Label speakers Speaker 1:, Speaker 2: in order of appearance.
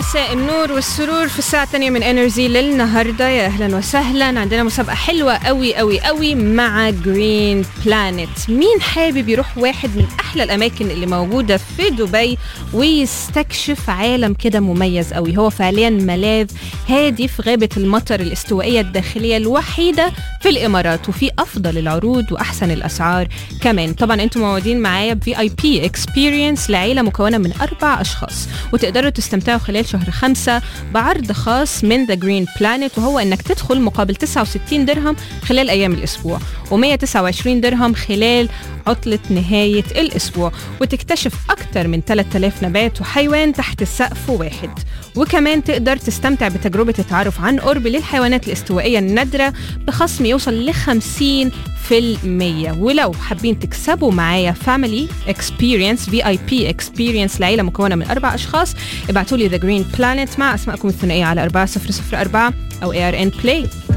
Speaker 1: مساء النور والسرور في الساعة الثانية من انرجي للنهاردة. يا أهلا وسهلا. عندنا مسابقة حلوة قوي قوي قوي مع جرين بلانت. مين حابب يروح واحد من أحلى الأماكن اللي موجودة في دبي ويستكشف عالم كده مميز قوي؟ هو فعليا ملاذ هادي في غابة المطر الاستوائية الداخلية الوحيدة في الإمارات، وفي أفضل العروض وأحسن الأسعار كمان. طبعا أنتم موجودين معايا VIP Experience لعيلة مكونة من 4 أشخاص، وتقدروا تستمتعوا خلال شهر 5 بعرض خاص من The Green Planet، وهو أنك تدخل مقابل 69 درهم خلال أيام الأسبوع و129 درهم خلال عطلة نهاية الأسبوع، وتكتشف أكثر من 3000 نبات وحيوان تحت سقف واحد. وكمان تقدر تستمتع بتجربة التعرف عن قرب للحيوانات الاستوائية النادرة بخصم يوصل ل50%. ولو حابين تكسبوا معايا Family Experience VIP Experience لعيلة مكونة من 4 أشخاص، ابعتوا لي The Green Planet مع أسماءكم الثنائية على 4004 أو ARN Play.